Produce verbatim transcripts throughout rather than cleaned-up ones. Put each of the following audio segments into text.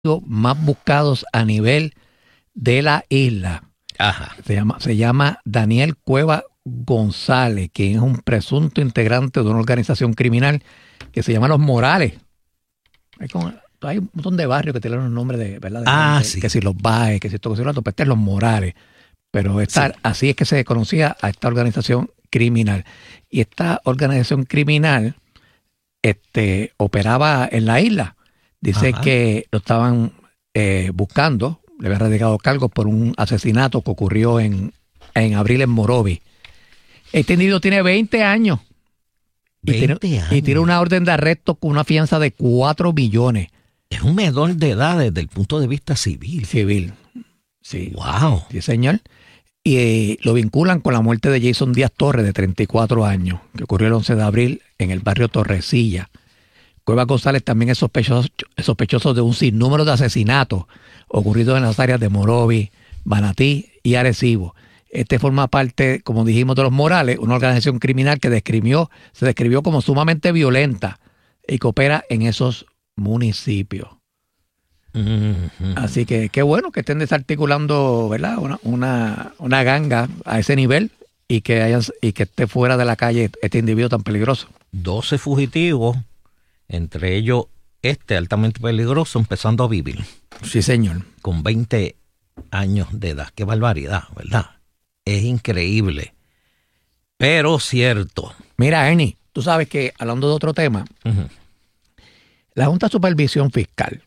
más buscados a nivel de la isla. Ajá. Se llama, se llama Daniel Cueva González, quien es un presunto integrante de una organización criminal que se llama Los Morales. Hay, como, hay un montón de barrios que tienen un nombre de, ¿verdad? De ah, gente, sí. Que si Los Bajes, que si esto, que si lo otro, pero este es Los Morales. Pero esta, sí. Así es que se conocía a esta organización criminal. Y esta organización criminal este, operaba en la isla. Dice Ajá. que lo estaban eh, buscando, le habían radicado cargos por un asesinato que ocurrió en, en abril en Morovis. Este individuo tiene veinte años. Y veinte tiene, años. Y tiene una orden de arresto con una fianza de cuatro millones. Es un menor de edad desde el punto de vista civil. Civil, sí. Wow. Sí, señor. Y eh, lo vinculan con la muerte de Jason Díaz Torres, de treinta y cuatro años, que ocurrió el once de abril en el barrio Torrecilla. Cueva González también es sospechoso, es sospechoso de un sinnúmero de asesinatos ocurridos en las áreas de Morovis, Manatí y Arecibo. Este forma parte, como dijimos, de Los Morales, una organización criminal que describió, se describió como sumamente violenta y que opera en esos municipios. Mm-hmm. Así que qué bueno que estén desarticulando, ¿verdad? Una, una, una ganga a ese nivel y que, hayan, y que esté fuera de la calle este individuo tan peligroso. doce fugitivos. Entre ellos, este altamente peligroso, empezando a vivir. Sí, señor. Con veinte años de edad. Qué barbaridad, ¿verdad? Es increíble. Pero cierto. Mira, Ernie, tú sabes que, hablando de otro tema, uh-huh. la Junta de Supervisión Fiscal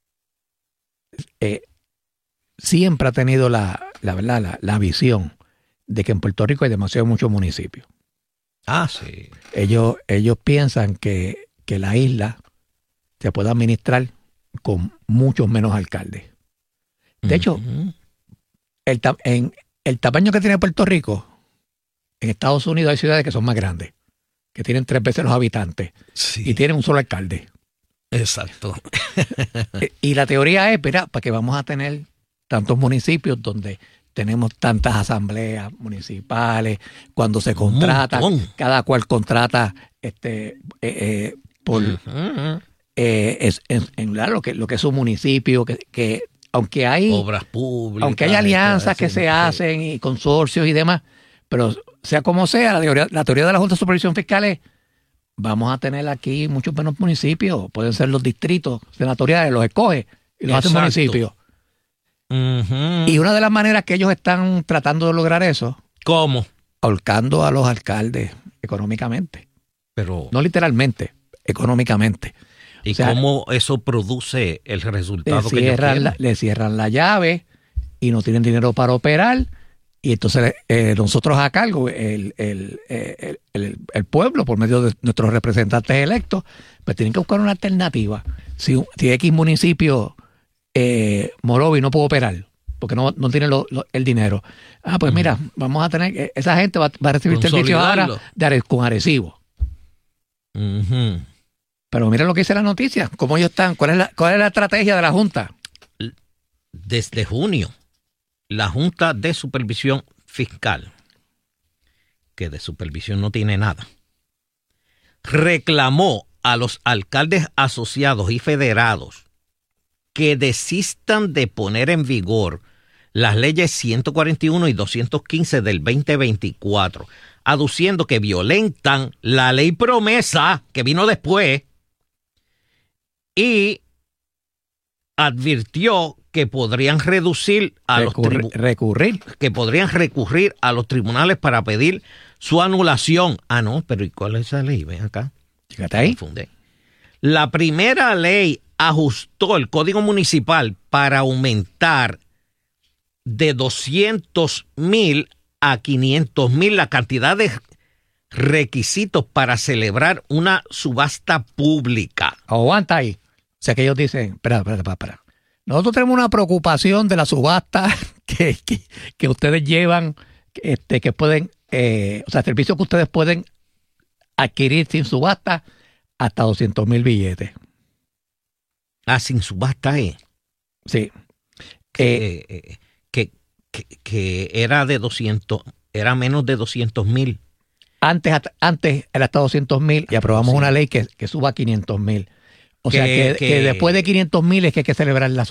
eh, siempre ha tenido la, la, ¿verdad? La, la visión de que en Puerto Rico hay demasiado muchos municipios. Ah, sí. Ellos, ellos piensan que que la isla se pueda administrar con muchos menos alcaldes. De hecho, uh-huh. el, ta- en el tamaño que tiene Puerto Rico, en Estados Unidos hay ciudades que son más grandes, que tienen tres veces los habitantes sí. y tienen un solo alcalde. Exacto. Y la teoría es, mira, para que vamos a tener tantos municipios donde tenemos tantas asambleas municipales, cuando se contrata, cada cual contrata este eh, eh, por uh-huh. eh, es, en, en lo que lo que es un municipio, que, que aunque hay obras públicas, aunque hay alianzas que se hacen y consorcios y demás, pero sea como sea, la teoría, la teoría de la Junta de Supervisión Fiscal es, vamos a tener aquí muchos menos municipios, pueden ser los distritos senatoriales, los escoge y los hacen municipios. Uh-huh. Y una de las maneras que ellos están tratando de lograr eso, ¿cómo? Ahorcando a los alcaldes económicamente. Pero no literalmente, económicamente. ¿Y o sea, cómo eso produce el resultado le que ellos quieren? La, le cierran la llave y no tienen dinero para operar. Y entonces eh, nosotros a cargo, el, el, el, el, el pueblo, por medio de nuestros representantes electos, pues tienen que buscar una alternativa. Si, si X municipio, eh, Morovis, no puede operar, porque no, no tiene lo, lo, el dinero. Ah, pues uh-huh. mira, vamos a tener, esa gente va, va a recibir servicios ahora de Are, con Arecibo. Uh-huh. Pero mira lo que dice la noticia, cómo ellos están, cuál es la, cuál es la estrategia de la Junta. Desde junio, la Junta de Supervisión Fiscal, que de supervisión no tiene nada, reclamó a los alcaldes asociados y federados que desistan de poner en vigor las leyes ciento cuarenta y uno y doscientos quince del veinte veinticuatro, aduciendo que violentan la ley promesa que vino después, y advirtió que podrían reducir a Recurri- los tribu- recurrir que podrían recurrir a los tribunales para pedir su anulación. Ah, no, pero ¿y cuál es esa ley? Ven acá. Fíjate ahí. Confundí. La primera ley ajustó el Código Municipal para aumentar de doscientos mil a quinientos mil la cantidad de requisitos para celebrar una subasta pública. Aguanta ahí. O sea que ellos dicen, espera, espera, espera, espera. Nosotros tenemos una preocupación de la subasta que, que, que ustedes llevan, este, que pueden, eh, o sea, servicios que ustedes pueden adquirir sin subasta hasta doscientos mil billetes. Ah, sin subasta, ¿eh? Sí. Que, eh, que, que, que era de doscientos, era menos de doscientos mil. Antes, antes era hasta doscientos mil y aprobamos una ley que, que suba a quinientos mil. O sea, que, que después de quinientos mil es que hay que celebrar la